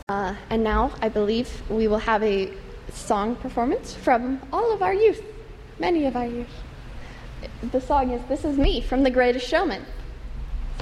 And now I believe we will have a song performance from all of our youth, many of our youth. The song is This Is Me from The Greatest Showman.